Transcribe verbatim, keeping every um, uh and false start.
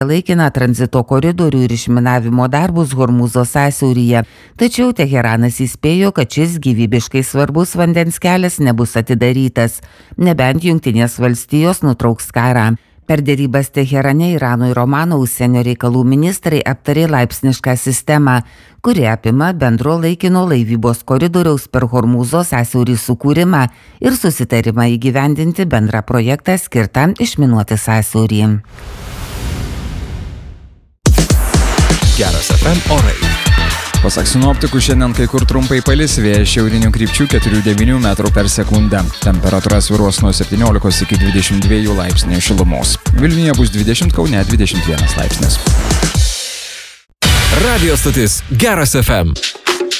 laikiną tranzito koridorių ir išminavimo darbus Hormūzo sąsiauryje, tačiau Teheranas įspėjo, kad šis gyvybiškai svarbus vandens kelias nebus atidarytas, nebent Jungtinės valstijos nutrauks karą. Per dėrybas Teherane Irano ir Omano užsienio reikalų ministrai aptarė laipsnišką sistemą, kuri apima bendro laikino laivybos koridoriaus per Hormūzo sąsiaurį sukūrimą ir susitarimą įgyvendinti bendrą projektą skirtą išminuoti sąsiaurį. Geras F M orai. Pasak sinoptikų, šiandien kai kur trumpai palis, vėjas šiaurinių krypčių keturi devyni metrų per sekundę. Temperatūra svyruos nuo septyniolikos iki dvidešimt dviejų laipsnių šilumos. Vilniuje bus dvidešimt, Kaune dvidešimt vienas laipsnis. Radio stotis Geras F M.